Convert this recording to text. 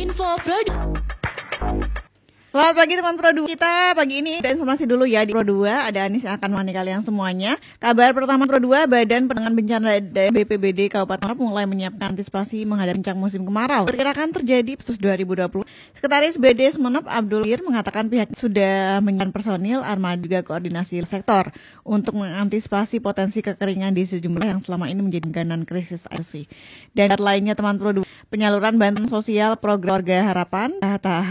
Info Pro. Selamat pagi teman Pro 2. Kita pagi ini ada informasi dulu ya di Pro 2. Ada Anis yang akan menemani kalian semuanya. Kabar pertama Pro 2, Badan Penanggulangan Bencana Daerah BPBD Kabupaten Sumeneb mulai menyiapkan antisipasi menghadapi puncak musim kemarau. Perkirakan terjadi Agustus 2020. Sekretaris BD Sumeneb Abdul Ir mengatakan pihak sudah menyiapkan personil, armada juga koordinasi sektor untuk mengantisipasi potensi kekeringan di sejumlah yang selama ini menjadi langganan krisis air bersih. Dan lainnya teman Pro 2, penyaluran bantuan sosial program Warga Harapan